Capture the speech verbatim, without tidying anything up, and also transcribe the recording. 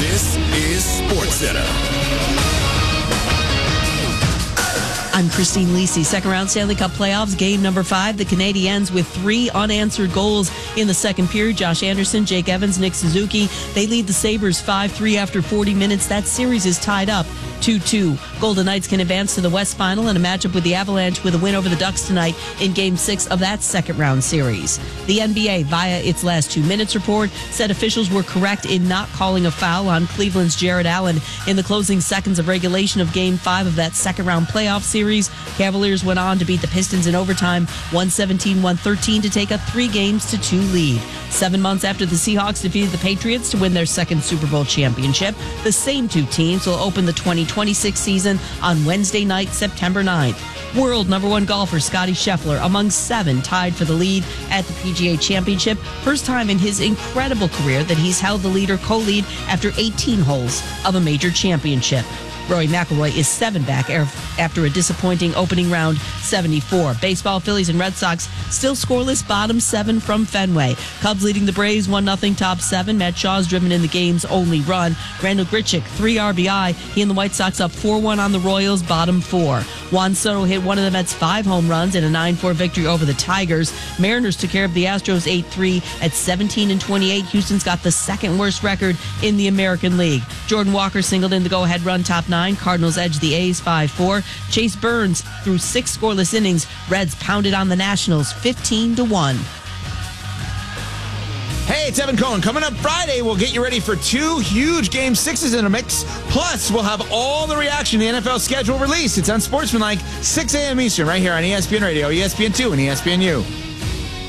This is SportsCenter. I'm Christine Lisi. Second round Stanley Cup playoffs, game number five. The Canadiens with three unanswered goals in the second period. Josh Anderson, Jake Evans, Nick Suzuki. They lead the Sabres five three after forty minutes. That series is tied up two two. Golden Knights can advance to the West Final in a matchup with the Avalanche with a win over the Ducks tonight in game six of that second round series. The N B A, via its last two minutes report, said officials were correct in not calling a foul on Cleveland's Jared Allen in the closing seconds of regulation of game five of that second round playoff series. Cavaliers went on to beat the Pistons in overtime, one seventeen one thirteen, to take a three games to two lead. Seven months after the Seahawks defeated the Patriots to win their second Super Bowl championship, the same two teams will open the twenty twenty-six season on Wednesday night, September ninth. World number one golfer Scottie Scheffler among seven tied for the lead at the P G A Championship. First time in his incredible career that he's held the lead or co-lead after eighteen holes of a major championship. Rory McIlroy is seven back after a disappointing opening round seventy-four. Baseball, Phillies, and Red Sox still scoreless, bottom seven from Fenway. Cubs leading the Braves one nothing top seven. Matt Shaw's driven in the game's only run. Randall Grichuk, three R B I. He and the White Sox up four one on the Royals, bottom four. Juan Soto hit one of the Mets' five home runs in a nine four victory over the Tigers. Mariners took care of the Astros eight three at seventeen and twenty-eight. Houston's got the second worst record in the American League. Jordan Walker singled in the go-ahead run, top nine. Cardinals edge the A's five four. Chase Burns threw six scoreless innings. Reds pounded on the Nationals fifteen to one. Hey, it's Evan Cohen. Coming up Friday, we'll get you ready for two huge game sixes in a mix. Plus, we'll have all the reaction to the N F L schedule released. It's on Sportsmanlike, six a.m. Eastern, right here on E S P N Radio, E S P N two, and E S P N U.